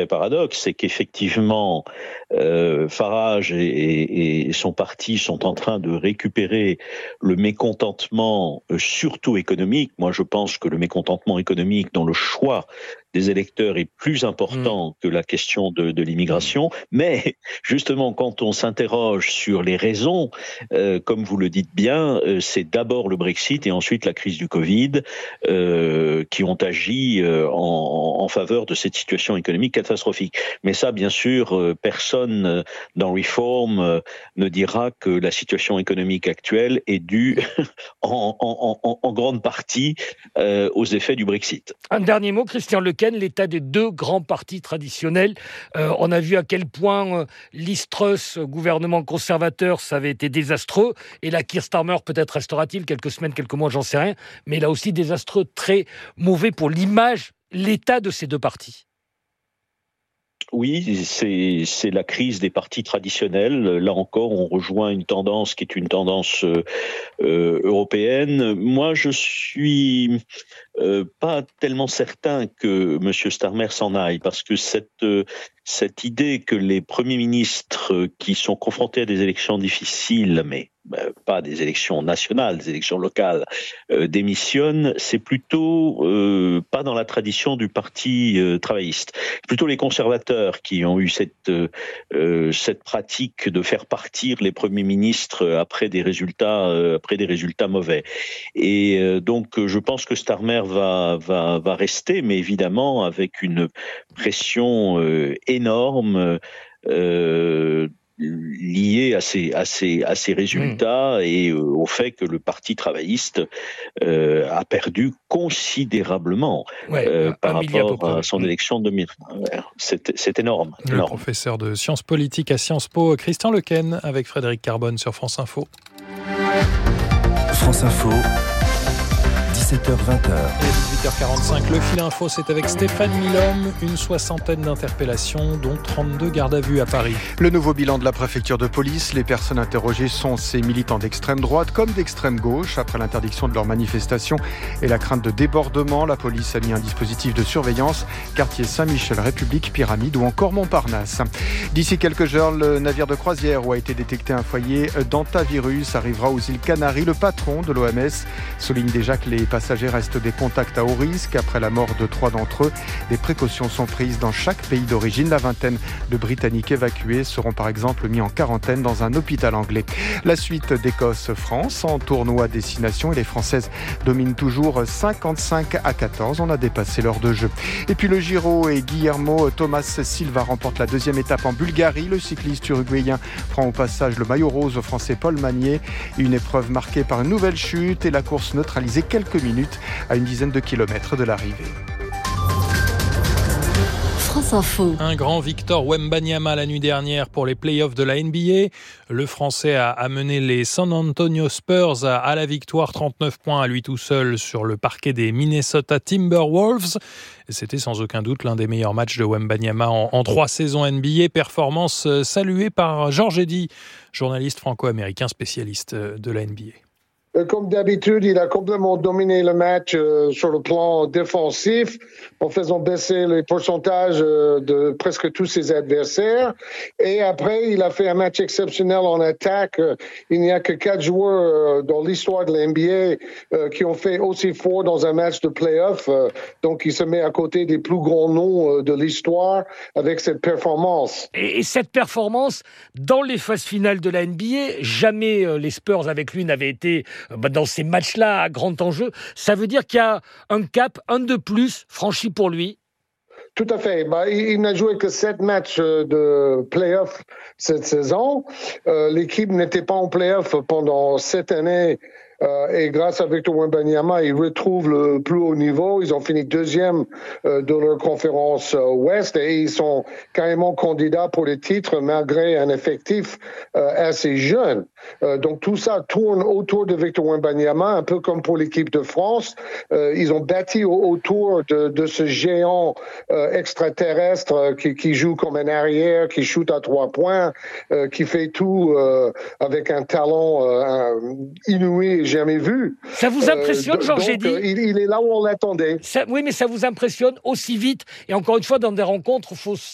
paradoxe, c'est qu'effectivement, Farage et son parti sont en train de récupérer le mécontentement, surtout économique. Moi, je pense que le mécontentement économique dans le choix des électeurs est plus important que la question de l'immigration. Mais justement, quand on s'interroge sur les raisons, comme vous le dites bien, c'est d'abord le Brexit et ensuite la crise du Covid qui ont agi en faveur de cette situation économique catastrophique. Mais ça, bien sûr, personne dans Reform ne dira que la situation économique actuelle est due en grande partie aux effets du Brexit. Un dernier mot, Christian Lequesne, l'état des deux grands partis traditionnels. On a vu à quel point Liz Truss, gouvernement conservateur, ça avait été désastreux. Et là, Keir Starmer, peut-être restera-t-il quelques semaines, quelques mois, j'en sais rien. Mais là aussi, désastreux, très mauvais pour l'image, l'état de ces deux partis. Oui, c'est la crise des partis traditionnels. Là encore, on rejoint une tendance qui est une tendance européenne. Moi, je suis pas tellement certain que M. Starmer s'en aille, parce que cette idée que les premiers ministres qui sont confrontés à des élections difficiles, mais pas des élections nationales, des élections locales, démissionnent, c'est plutôt pas dans la tradition du parti travailliste. Plutôt les conservateurs qui ont eu cette pratique de faire partir les premiers ministres après des résultats mauvais. Et donc je pense que Starmer va rester, mais évidemment avec une pression énorme lié à ces résultats et au fait que le Parti travailliste a perdu considérablement par rapport à son élection de 2000. C'est énorme. Le professeur de sciences politiques à Sciences Po, Christian Lequesne, avec Frédéric Carbone sur France Info. France Info. 17h-20h. Et 18h45, le fil info, c'est avec Stéphane Milhomme. Une soixantaine d'interpellations, dont 32 gardes à vue à Paris. Le nouveau bilan de la préfecture de police. Les personnes interrogées sont ces militants d'extrême droite comme d'extrême gauche. Après l'interdiction de leur manifestation et la crainte de débordement, la police a mis un dispositif de surveillance. Quartier Saint-Michel, République, Pyramide ou encore Montparnasse. D'ici quelques heures, le navire de croisière où a été détecté un foyer d'hantavirus arrivera aux îles Canaries. Le patron de l'OMS souligne déjà que les passagers restent des contacts à haut risque. Après la mort de 3 d'entre eux, des précautions sont prises dans chaque pays d'origine. La vingtaine de Britanniques évacués seront par exemple mis en quarantaine dans un hôpital anglais. La suite d'Écosse-France en tournoi destination et les Françaises dominent toujours 55-14. On a dépassé l'heure de jeu. Et puis le Giro et Guillermo Thomas Silva remportent la deuxième étape en Bulgarie. Le cycliste uruguayen prend au passage le maillot rose au Français Paul Magnier. Une épreuve marquée par une nouvelle chute et la course neutralisée quelques minutes à une dizaine de kilomètres de l'arrivée. France Info. Un grand Victor Wembanyama la nuit dernière pour les playoffs de la NBA. Le Français a amené les San Antonio Spurs à la victoire, 39 points à lui tout seul sur le parquet des Minnesota Timberwolves. C'était sans aucun doute l'un des meilleurs matchs de Wembanyama en 3 saisons NBA. Performance saluée par Georges Eddy, journaliste franco-américain spécialiste de la NBA. Comme d'habitude, il a complètement dominé le match sur le plan défensif en faisant baisser les pourcentages de presque tous ses adversaires. Et après, il a fait un match exceptionnel en attaque. Il n'y a que 4 joueurs dans l'histoire de la NBA qui ont fait aussi fort dans un match de play-off. Donc, il se met à côté des plus grands noms de l'histoire avec cette performance. Et cette performance, dans les phases finales de la NBA, jamais les Spurs avec lui n'avaient été dans ces matchs-là à grand enjeu. Ça veut dire qu'il y a un cap, un de plus, franchi pour lui. Tout à fait. Il n'a joué que 7 matchs de play-off cette saison. L'équipe n'était pas en play-off pendant 7 années. Et grâce à Victor Wembanyama, ils retrouvent le plus haut niveau. Ils ont fini 2e de leur conférence Ouest et ils sont carrément candidats pour les titres malgré un effectif assez jeune. Donc tout ça tourne autour de Victor Wembanyama, un peu comme pour l'équipe de France. Ils ont bâti autour de ce géant extraterrestre qui joue comme un arrière, qui shoot à 3 points, qui fait tout avec un talent inouï. Jamais vu. Ça vous impressionne, Georges Eddy ? Il est là où on l'attendait. Oui, mais ça vous impressionne aussi vite. Et encore une fois, dans des rencontres, il faut